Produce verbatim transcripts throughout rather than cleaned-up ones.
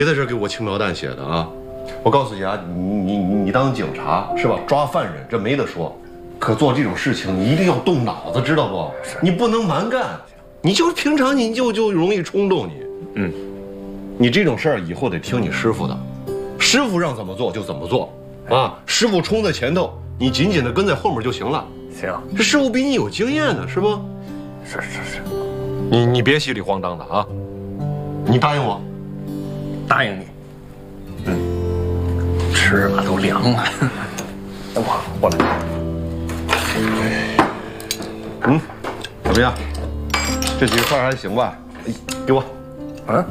别在这给我轻描淡写的啊！我告诉你啊，你你你你当警察是吧？抓犯人这没得说，可做这种事情你一定要动脑子，知道不？你不能蛮干，你就平常你就就容易冲动你。嗯，你这种事儿以后得听你师傅的，师傅让怎么做就怎么做啊！师傅冲在前头，你紧紧的跟在后面就行了。 行， 这师傅比你有经验呢，是不？ 是是是， 你你别稀里晃张的啊！你答应我。 答应你，嗯，吃吧都凉了。我我来。 嗯，怎么样？这几个块还行吧？哎，给我。 嗯。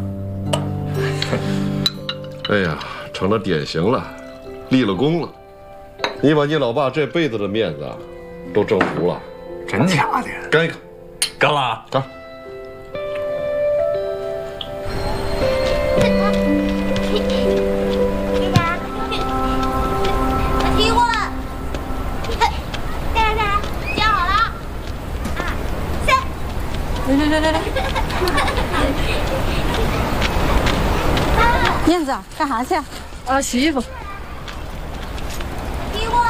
哎呀，成了典型了，立了功了。你把你老爸这辈子的面子啊，都挣足了。 真假的？ 干一个， 干了， 干。 来来来来来，燕子干啥去？ 啊，洗衣服。 给我，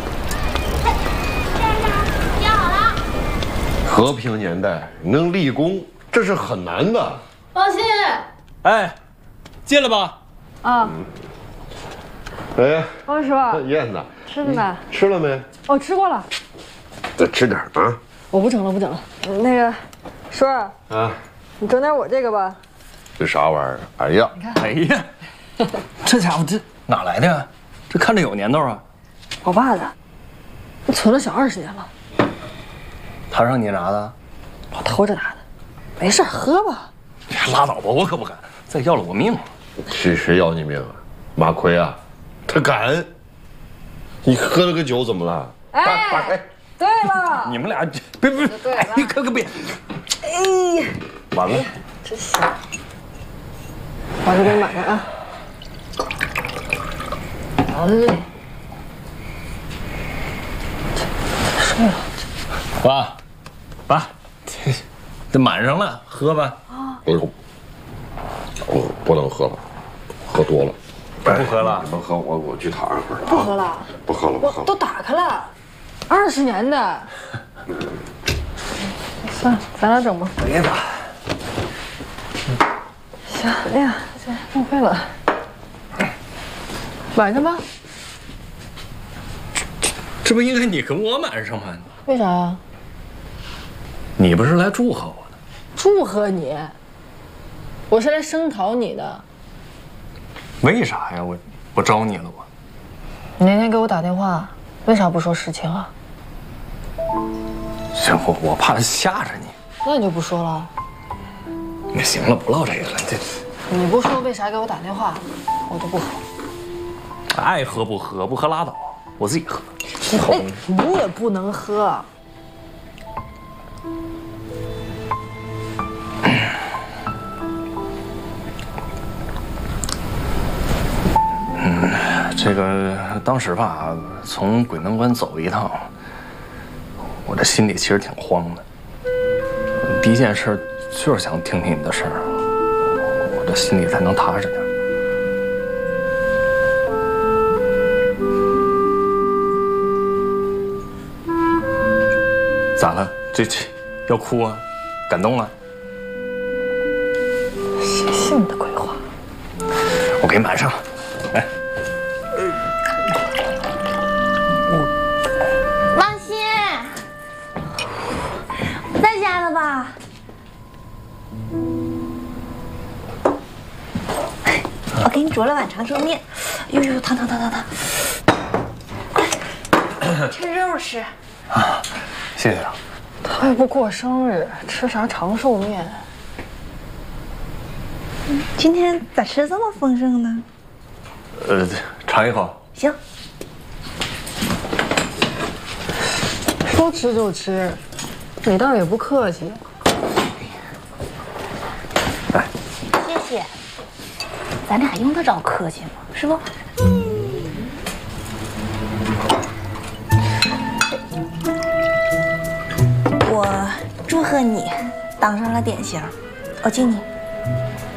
干啥？洗好了。 和平年代能立功，这是很难的。 王鑫， 哎，进来吧。 啊。 哎， 王叔， 燕子， 吃了没？ 吃了没？ 哦，吃过了。 再吃点啊。 我不整了，不整了。那个。 叔儿啊， 你整点我这个吧。 这啥玩意儿？哎呀， 你看， 哎呀，这家伙这哪来的呀？这看着有年头啊。 我爸的，我存了小二十年了。 他让你拿的？ 我偷着拿的。没事，喝吧。 拉倒吧，我可不敢，再要了我命了。 谁谁要你命啊？马奎啊，他敢。你喝了个酒怎么了？ 哎，哎对了， 你们俩别别别，哎，你可可别。 哎呀， 完了， 真香！我这给你买上啊。好嘞。睡了。 爸，爸，这这满上了，喝吧。 啊。哎呦，我不能喝了，喝多了。 不喝了？ 你们喝，我我去躺一会儿。 不喝了。 不喝了，不喝了。 都打开了，二十年的。算了，咱俩整吧。 别吧。 行，哎呀，这浪费了，晚上吧。 这这不应该你跟我满上吗？ 为啥呀？ 你不是来祝贺我的？ 祝贺你？我是来声讨你的。 为啥呀？我我招你了我？ 你那天给我打电话，为啥不说实情啊？ 行，我我怕吓着你。 那你就不说了。 那行了，不唠这个了。这你不说为啥给我打电话，我就不喝。 爱喝不喝，不喝拉倒，我自己喝。 哎，你也不能喝。 嗯，这个当时吧，从鬼门关走一趟，我这心里其实挺慌的。第一件事。 就是想听听你的事儿，我这心里才能踏实点。咋了？这这要哭啊？感动了？ 谁信你的鬼话？ 我给你满上，来。 王鑫，在家呢吧？ 我给你煮了碗长寿面，呦呦，烫烫烫烫烫，快趁热乎吃。 啊，谢谢啊。 他又不过生日，吃啥长寿面？ 今天咋吃这么丰盛呢？ 呃，尝一口。 行。 说吃就吃，你倒也不客气。 来， 谢谢。 咱俩用得着客气吗？是不？我祝贺你当上了典型，我敬你。